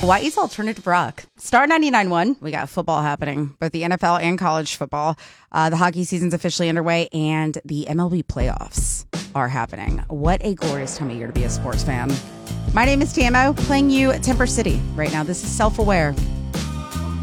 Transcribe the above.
Hawaii's Alternative Rock. Star 99.1. We got football happening, both the NFL and college football. The hockey season's officially underway, and the MLB playoffs are happening. What a glorious time of year to be a sports fan. My name is Tamo, playing you Temper City. Right now, this is Self-Aware